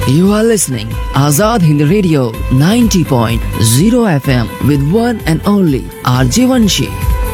You are listening Azad Hind Radio 90.0 FM with one and only RJ Vanshi.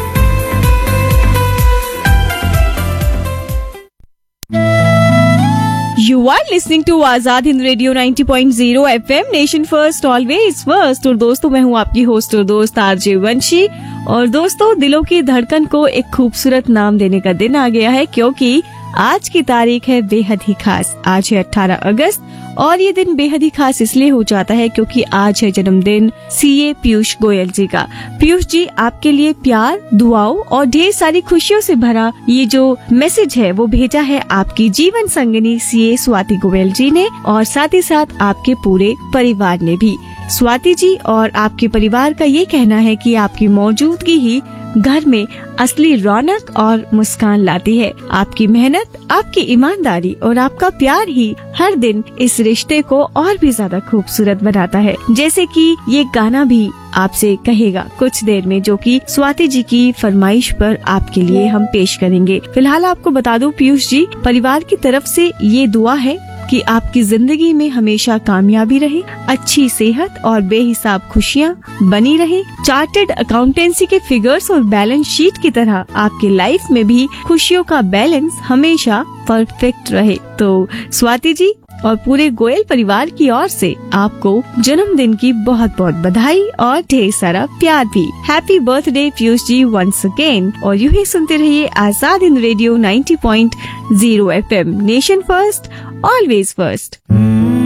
You are listening to Azad Hind radio 90.0 FM nation first always first. और दोस्तों, मैं हूँ आपकी host और दोस्त RJ वंशी। और दोस्तों, दिलों की धड़कन को एक खूबसूरत नाम देने का दिन आ गया है, क्योंकि आज की तारीख है बेहद ही खास। आज है 18 अगस्त और ये दिन बेहद ही खास इसलिए हो जाता है क्योंकि आज है जन्मदिन सीए पीयूष गोयल जी का। पीयूष जी, आपके लिए प्यार, दुआओं और ढेर सारी खुशियों से भरा ये जो मैसेज है वो भेजा है आपकी जीवन संगिनी सीए स्वाति गोयल जी ने, और साथ ही साथ आपके पूरे परिवार ने भी। स्वाति जी और आपके परिवार का ये कहना है कि आपकी मौजूदगी ही घर में असली रौनक और मुस्कान लाती है। आपकी मेहनत, आपकी ईमानदारी और आपका प्यार ही हर दिन इस रिश्ते को और भी ज्यादा खूबसूरत बनाता है। जैसे कि ये गाना भी आपसे कहेगा कुछ देर में, जो कि स्वाति जी की फरमाइश पर आपके लिए हम पेश करेंगे। फिलहाल आपको बता दूं पीयूष जी, परिवार की तरफ से ये दुआ है कि आपकी जिंदगी में हमेशा कामयाबी रहे, अच्छी सेहत और बेहिसाब खुशियाँ बनी रहे। चार्टर्ड अकाउंटेंसी के फिगर्स और बैलेंस शीट की तरह आपकी लाइफ में भी खुशियों का बैलेंस हमेशा परफेक्ट रहे। तो स्वाति जी और पूरे गोयल परिवार की ओर से आपको जन्मदिन की बहुत बहुत बधाई और ढेर सारा प्यार भी। Happy birthday Piyush ji once again. और यूं ही सुनते रहिए Azad Hind radio 90.0 FM nation first always first.